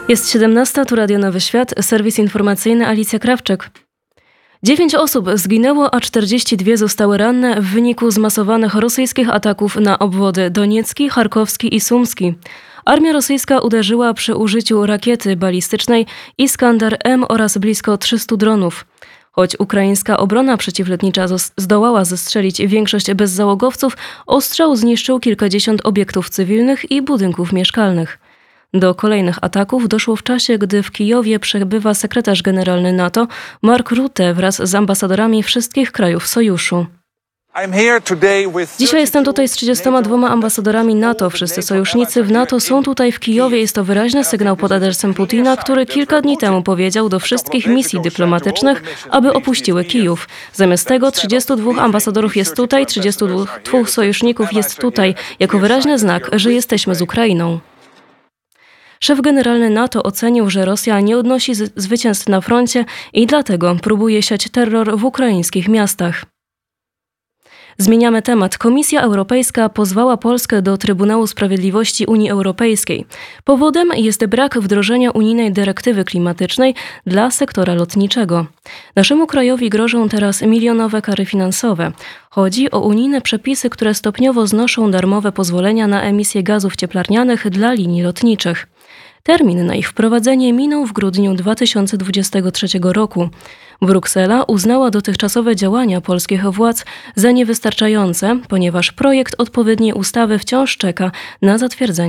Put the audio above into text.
Jest 17, tu Radio Nowy Świat, serwis informacyjny Alicja Krawczyk. 9 osób zginęło, a 42 zostały ranne w wyniku zmasowanych rosyjskich ataków na obwody doniecki, charkowski i sumski. Armia rosyjska uderzyła przy użyciu rakiety balistycznej Iskander-M oraz blisko 300 dronów. Choć ukraińska obrona przeciwlotnicza zdołała zestrzelić większość bezzałogowców, ostrzał zniszczył kilkadziesiąt obiektów cywilnych i budynków mieszkalnych. Do kolejnych ataków doszło w czasie, gdy w Kijowie przebywa sekretarz generalny NATO Mark Rutte wraz z ambasadorami wszystkich krajów sojuszu. Dzisiaj jestem tutaj z 32 ambasadorami NATO. Wszyscy sojusznicy w NATO są tutaj w Kijowie. Jest to wyraźny sygnał pod adresem Putina, który kilka dni temu powiedział do wszystkich misji dyplomatycznych, aby opuściły Kijów. Zamiast tego 32 ambasadorów jest tutaj, 32 sojuszników jest tutaj, jako wyraźny znak, że jesteśmy z Ukrainą. Szef generalny NATO ocenił, że Rosja nie odnosi zwycięstw na froncie i dlatego próbuje siać terror w ukraińskich miastach. Zmieniamy temat. Komisja Europejska pozwała Polskę do Trybunału Sprawiedliwości Unii Europejskiej. Powodem jest brak wdrożenia unijnej dyrektywy klimatycznej dla sektora lotniczego. Naszemu krajowi grożą teraz milionowe kary finansowe. Chodzi o unijne przepisy, które stopniowo znoszą darmowe pozwolenia na emisję gazów cieplarnianych dla linii lotniczych. Termin na ich wprowadzenie minął w grudniu 2023 roku. Bruksela uznała dotychczasowe działania polskich władz za niewystarczające, ponieważ projekt odpowiedniej ustawy wciąż czeka na zatwierdzenie.